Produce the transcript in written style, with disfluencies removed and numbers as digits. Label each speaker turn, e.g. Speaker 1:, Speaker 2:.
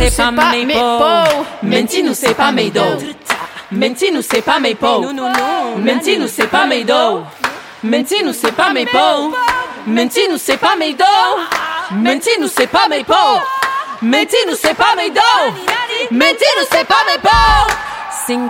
Speaker 1: c'est pas mes pots. Menti-nous, c'est pas mes dos. Menti-nous, c'est pas mes pots. Menti-nous, c'est pas mes dos. Menti-nous, c'est pas mes pots. Menti-nous, c'est pas mes dos. Menti-nous, c'est pas mes pots. Menti-nous, c'est pas mes dos. Menti-nous, c'est pas mes pots.